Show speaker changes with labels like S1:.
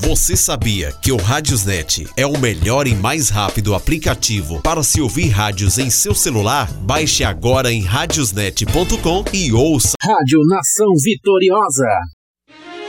S1: Você sabia que o Radiosnet é o melhor e mais rápido aplicativo para se ouvir rádios em seu celular? Baixe agora em radiosnet.com e ouça
S2: Rádio Nação Vitoriosa.